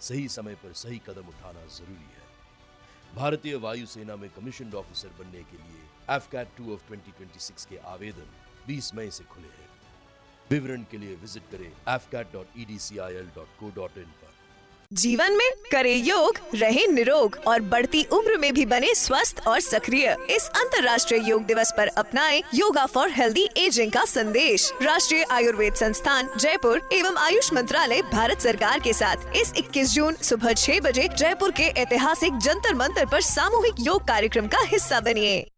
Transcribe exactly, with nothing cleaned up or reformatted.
सही समय पर सही कदम उठाना जरूरी है। भारतीय वायुसेना में कमीशन्ड ऑफिसर बनने के लिए F cat two of twenty twenty six के आवेदन बीस मई से खुले हैं। विवरण के लिए विजिट करें F cat dot E D C I L dot co dot in पर। जीवन में करे योग, रहे निरोग और बढ़ती उम्र में भी बने स्वस्थ और सक्रिय। इस अंतर्राष्ट्रीय योग दिवस पर अपनाएं योगा फॉर हेल्दी एजिंग का संदेश। राष्ट्रीय आयुर्वेद संस्थान जयपुर एवं आयुष मंत्रालय भारत सरकार के साथ इस इक्कीस जून सुबह छह बजे जयपुर के ऐतिहासिक जंतर मंतर पर सामूहिक योग कार्यक्रम का हिस्सा बनिए।